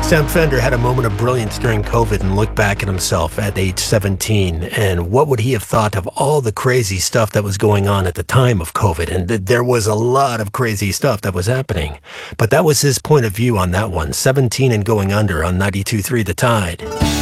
Sam Fender had a moment of brilliance during COVID and looked back at himself at age 17. And what would he have thought of all the crazy stuff that was going on at the time of COVID? And there was a lot of crazy stuff that was happening. But that was his point of view on that one. 17 and going under on 92.3 The Tide.